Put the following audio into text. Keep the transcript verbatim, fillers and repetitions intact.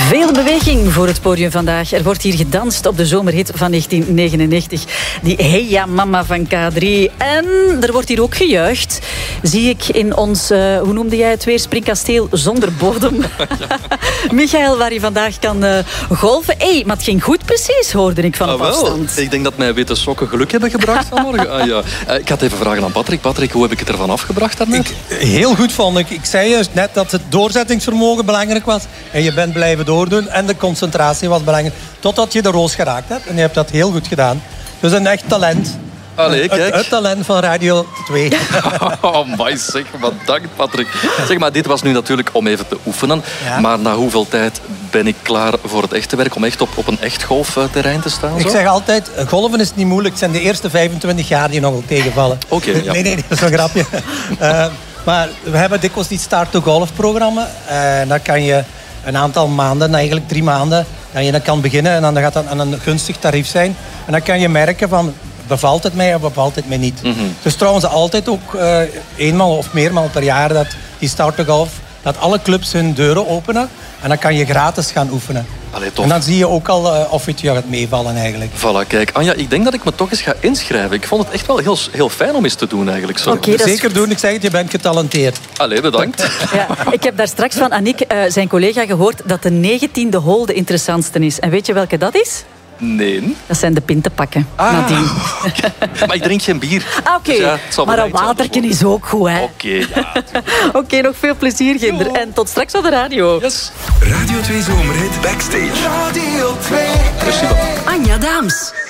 Veel beweging voor het podium vandaag. Er wordt hier gedanst op de zomerhit van negentien negenennegentig. Die Hey Ja Mama van K drie. En er wordt hier ook gejuicht. Zie ik in ons, uh, hoe noemde jij het weer, springkasteel zonder bodem. Ja. Michael, waar je vandaag kan uh, golven. Hé, hey, maar het ging goed precies, hoorde ik van op ah, afstand. Ik denk dat mijn witte sokken geluk hebben gebracht vanmorgen. Ah, ja. uh, ik had even vragen aan Patrick. Patrick, hoe heb ik het ervan afgebracht daarnet? Ik, heel goed vond ik. Ik zei juist net dat het doorzettingsvermogen belangrijk was. En je bent blijven doordoen. En de concentratie was belangrijk. Totdat je de roos geraakt hebt. En je hebt dat heel goed gedaan. Dus een echt talent. Allee, kijk. Het, het talent van Radio twee. Oh, my zeg. Bedankt, Patrick. Zeg maar, dit was nu natuurlijk om even te oefenen. Ja. Maar na hoeveel tijd ben ik klaar voor het echte werk? Om echt op, op een echt golfterrein te staan? Ik zo? zeg altijd, golven is niet moeilijk. Het zijn de eerste vijfentwintig jaar die nogal tegenvallen. Oké, okay, ja. Nee, nee, nee, dat is een grapje. uh, maar we hebben dikwijls die Start to Golf programma. En uh, dan kan je een aantal maanden, eigenlijk drie maanden, dat je dan kan beginnen. En dan gaat dat aan een gunstig tarief zijn. En dan kan je merken van, bevalt het mij of bevalt het mij niet. Mm-hmm. Dus trouwens altijd ook uh, eenmaal of meermaal per jaar dat die Start to Golf, dat alle clubs hun deuren openen. En dan kan je gratis gaan oefenen. Allee, tof. En dan zie je ook al uh, of het je gaat meevallen eigenlijk. Voilà, kijk. Anja, ik denk dat ik me toch eens ga inschrijven. Ik vond het echt wel heel, heel fijn om eens te doen eigenlijk. Zo. Okay, Zeker doen, ik zeg het, je bent getalenteerd. Allee, bedankt. Ja, ik heb daar straks van Annick, uh, zijn collega, gehoord dat de negentiende hole de interessantste is. En weet je welke dat is? Nee. Dat zijn de pintenpakken. Ah, nadien. Okay. Maar ik drink geen bier. Ah, oké. Okay. Dus ja, maar een watertje is ook goed, hè? Oké, okay, ja. Oké, okay, nog veel plezier, Ginder. En tot straks op de radio. Yes. Radio twee Zomerhit Backstage. Radio twee. Merci, Anja Daams.